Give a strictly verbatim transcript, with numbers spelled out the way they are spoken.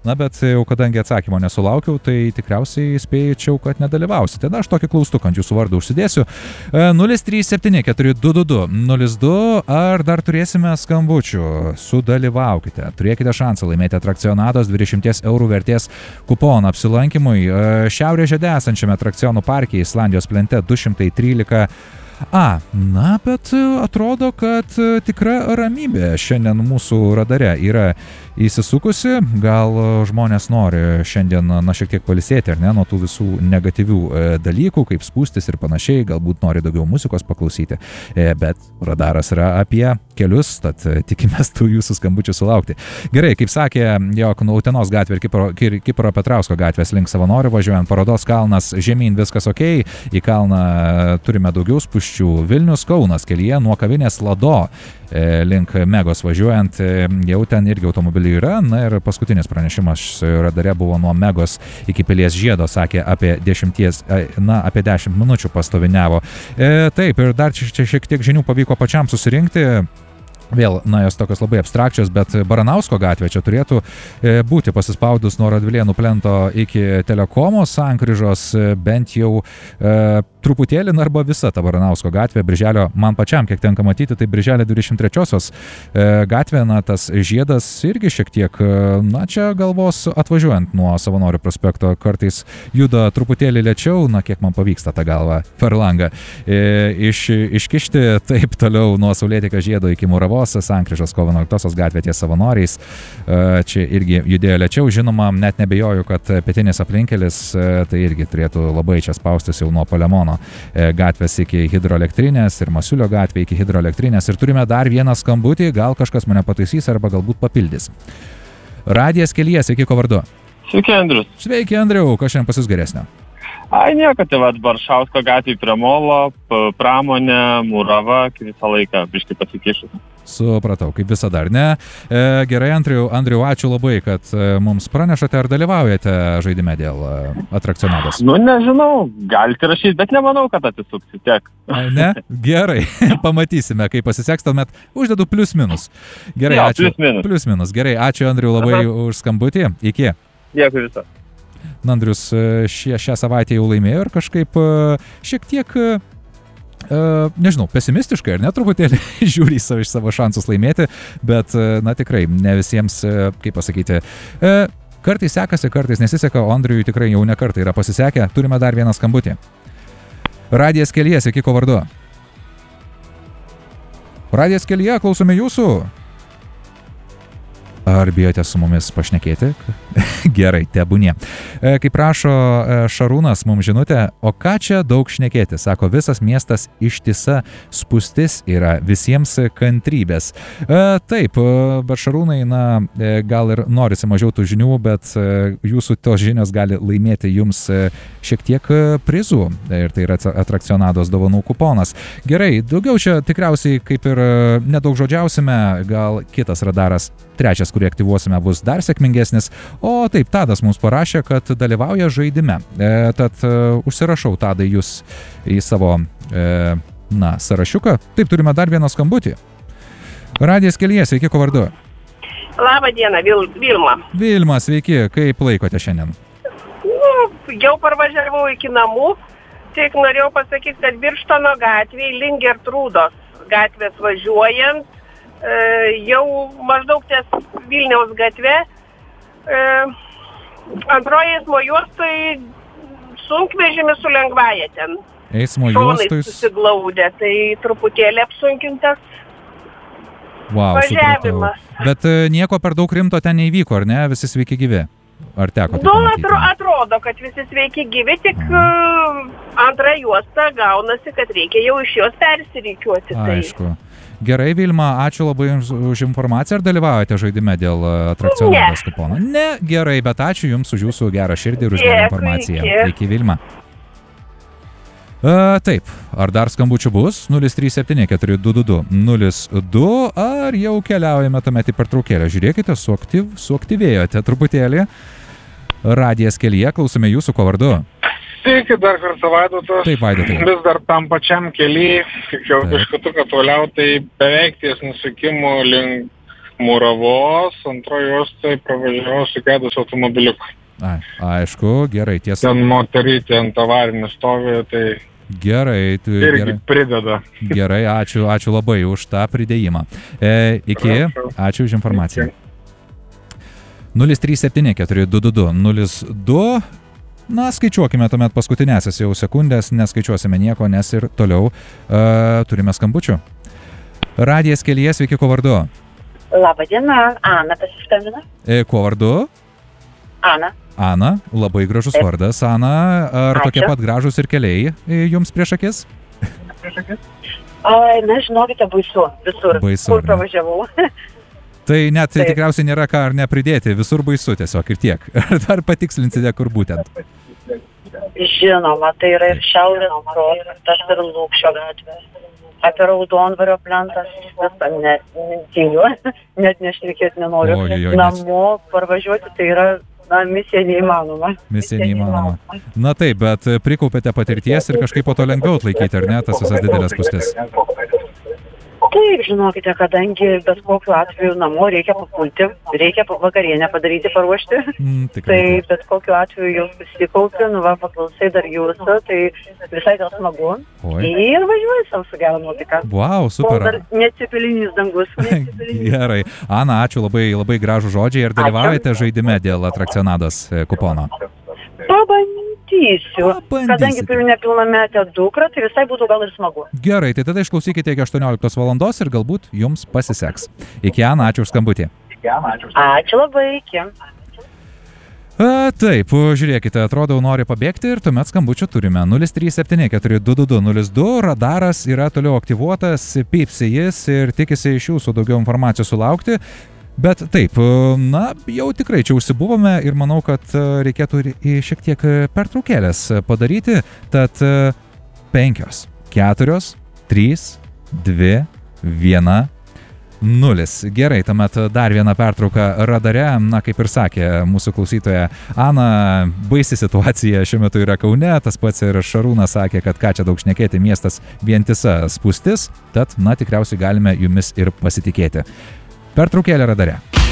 Na, bet jau kadangi atsakymo nesulaukiau, tai tikriausiai spėčiau, kad nedalyvausite. Na, aš tokį klaustuką ant jūsų vardą užsidėsiu. nulis trys septyni keturi du du du nulis du. Ar dar turėsime skambučių? Sudalyvaukite. Turėkite šansą laimėti Atrakcionados dvidešimt eurų vertės kuponą apsilankymui Šiaurės žiede esančiame atrakcionų parke Islandijos plente du šimtai trylika A. Na, bet atrodo, kad tikra ramybė šiandien mūsų radare yra įsisukusi. Gal žmonės nori šiandien, na, šiek tiek pailsėti, ar ne, nuo tų visų negatyvių dalykų, kaip spūstis ir panašiai, galbūt nori daugiau muzikos paklausyti. Bet radaras yra apie kelius, tad tikimės tų jūsų skambučių sulaukti. Gerai, kaip sakė, jog nuo Utenos gatvė ir Kipro, Kipro Petrausko gatvės link Savanorių važiuojant Parodos kalnas žemyn viskas ok, į kalną turime daugiau spūsčių. Vilnius Kaunas kelyje nuo kavinės Lado link Megos važiuojant, jau ten irgi automobiliai yra. Na ir paskutinis pranešimas radare buvo nuo Megos iki Pilies žiedo, sakė apie dešimties, na, apie dešimt minučių pastoviniavo. E, taip, ir dar čia, čia šiek tiek žinių pavyko pačiam susirinkti. Vėl, na, jos tokios labai abstrakčios, bet Baranausko gatvė čia turėtų e, būti pasispaudus nuo Radvilėnų plento iki Telekomo sankryžos, e, bent jau e, truputėlį, na, arba visa ta Baranausko gatvė. Birželio, man pačiam, kiek tenka matyti, tai Birželio dvidešimt trečiosios e, gatvė, na, tas žiedas irgi šiek tiek, e, na, čia galvos atvažiuojant nuo Savanorių prospekto kartais juda truputėlį lėčiau, na, kiek man pavyksta tą galvą per langą e, iš, iškišti, taip toliau nuo Saulėtekio žiedo iki Muravos sankryžos kovo vienuoliktosios gatvė ties Savanoriais. Čia irgi judėjo lėčiau, žinoma, net nebejoju, kad pietinis aplinkelis tai irgi turėtų labai čia spaustis jau nuo Palemono gatvės iki hidroelektrinės ir Masiulio gatvė iki hidroelektrinės. Ir turime dar vieną skambutį, gal kažkas mane pataisys arba galbūt papildys. Radijas kelyje, sveiki, ko vardu? Sveiki, Andrius. Sveiki, Andriau, kas šiandien pas jūs geresnio? Ai, nieko, tai vat Baršausko gatvė prie Molo, Pramonė, Murava, visą laiką biškai pasikišus. Supratau, kaip visada, ar ne? E, gerai, Andriu, Andriu, ačiū labai, kad e, mums pranešate, ar dalyvaujate žaidime dėl e, Atrakcionados. Nu, nežinau, galite rašyti, bet nemanau, kad atsisuksi tiek. A, ne? Gerai, pamatysime, kaip pasiseks, tuomet uždedu plius minus. Gerai, jo, ačiū. Plius minus. Plius minus. Gerai, ačiū, Andriu, labai Aha. už skambutį. Iki. Dėkui visą. Andrius šie, šią savaitę jau laimėjo ir kažkaip šiek tiek, nežinau, pesimistiškai ar ne truputėlį žiūri į savo, savo šansus laimėti, bet, na, tikrai ne visiems, kaip pasakyti, kartais sekasi, kartais nesiseka, o Andriui tikrai jau ne kartą yra pasisekę. Turime dar vieną skambutį. Radijas kelyje, sveiki, ko vardu? Radijas kelyje, klausome jūsų. Ar bijote su mumis pašnekėti? Gerai, tebūnie. Kaip rašo Šarūnas mums žinutę, o ką čia daug šnekėti? Sako, visas miestas ištisa spūstis yra, visiems kantrybės. Taip, bet Šarūnai, na, gal ir norisi mažiau tų žinių, bet jūsų tos žinios gali laimėti jums šiek tiek prizų. Ir tai yra Atrakcionados dovanų kuponas. Gerai, daugiau čia tikriausiai kaip ir nedaug žodžiausime, gal kitas radaras, trečias, kurį aktyvuosime, bus dar sėkmingesnis. O taip, Tadas mums parašė, kad dalyvauja žaidime. E, tad e, užsirašau, Tadai, jūs į savo, e, na, sąrašiuką. Taip, turime dar vieną skambutį. Radijas kelyje, sveiki, ko vardu? Labą dieną, Vil, Vilma. Vilma, sveiki, kaip laikote šiandien? Nu, jau parvažiavau iki namų, tik norėjau pasakyti, kad Birštono gatvėje link Gertrūdos gatvės važiuojant, jau maždaug ties Vilniaus gatve, antroje eismo juostai sunkvežimis su lengvąja ten. Eismo juostai susiglaudę, tai truputėlį apsunkintas wow, važiavimas. Supratau. Bet nieko per daug rimto ten neįvyko, ar ne? Visi sveiki gyvi? Ar teko tai pamatyti? Nu, atrodo, kad visi sveiki gyvi, tik Aha. antrą juostą gaunasi, kad reikia jau iš jos persirikiuoti. Aišku. Tai. Gerai, Vilma, ačiū labai jums už informaciją. Ar dalyvaujate žaidime dėl Atrakcionados kupono? Ne, gerai, bet ačiū jums už jūsų gerą širdį ir už gerą informaciją. Iki, Vilma. A, taip, ar dar skambučių bus? nulis trys septyni keturi du du du nulis du, ar jau keliaujame tuomet į pertraukėlę? Žiūrėkite, suaktyv, suaktyvėjote truputėlį. Radijas kelyje, klausome jūsų, ko vardu? Sveiki, dar kartą Vaidotas. Taip, Vaidotai. Vis dar tam pačiam kely, kaip jau biškutuką toliau, tai beveik ties nusikimų link Mūravos, antroji juostai pravažiavau sugedus automobiliuku. Ai, aišku, gerai, tiesa. Ten moterytė ant avarinio stovi, tai Gerai, tu, irgi gerai. prideda. Gerai, ačiū, ačiū labai už tą pridėjimą. E, iki, ačiū už informaciją. nulis trys septyni keturi du du du nulis du. Na, skaičiuokime tuomet paskutinėsias jau sekundės, neskaičiuosime nieko, nes ir toliau uh, turime skambučių. Radijas kelyje, sveiki, kuo vardu? Labą dieną, Ana pasiskambina. E, kuo vardu? Ana. Ana, labai gražus Taip. vardas. Ana, ar Ačiū. tokie pat gražus ir keliai e, jums prieš akis? Ai, na, žinokite, baisu visur. Baisu, Kur ar ne? pravažiavau. Tai net Taip. tikriausiai nėra ką ar nepridėti, visur baisu tiesiog ir tiek. Ar dar patikslinsite, kur būtent? Žinoma, tai yra ir šiaurės prospektas, ir Lūkščio gatvė. Apie Raudondvario plentas, visą net tyliu, net nešnekėti nenoriu. Oi, oi, oi, Namo parvažiuoti tai yra, na, misija neįmanoma. Misija neįmanoma. Na taip, bet prikaupėte patirties ir kažkaip po to lengviau atlaikyti, ar ne, tas visas didelės spūstis? Taip, žinokite, kadangi bet kokiu atveju namo reikia papulti, reikia vakarienę padaryti, paruošti. Mm, Tai tikrai. bet kokiu atveju jau susikaupi, nu va, paklausai dar jūsų, tai visai gal smagu. Oi. Ir važiuoji savo su gerą nuotaiką. Wow, Kol super. dar necepelinis dangus. necepelinis. Gerai. Ana, ačiū, labai, labai gražų žodžiai. Ir dalyvaujate žaidime dėl atrakcionados e, kupono? Pabandysiu. Pabandysite. Kadangi turiu nepilnametę dukrą, tai visai būtų gal ir smagu. Gerai, tai tada išklausykite iki aštuonioliktos valandos ir galbūt jums pasiseks. Iki, Ana, ačiū už skambutį. Ačiū labai, iki. A, taip, žiūrėkite, atrodo, nori pabėgti ir tuomet skambučių turime. nulis trys septyni keturi du du du nulis du, radaras yra toliau aktyvuotas, pypsi jis ir tikisi iš jūsų daugiau informacijos sulaukti. Bet taip, na, jau tikrai čia užsibuvome ir manau, kad reikėtų ir šiek tiek pertraukėlės padaryti. Tad penkios, keturios, trys, dvi, viena. Nulis. Gerai, tuomet dar viena pertrauka radare. Na, kaip ir sakė mūsų klausytoja Ana, baisi situacija šiuo metu yra Kaune. Tas pats ir Šarūnas sakė, kad ką čia daug šnekėti, miestas vientisa spūstis. Tad, na, tikriausiai galime jumis ir pasitikėti. Pertraukėlė radare.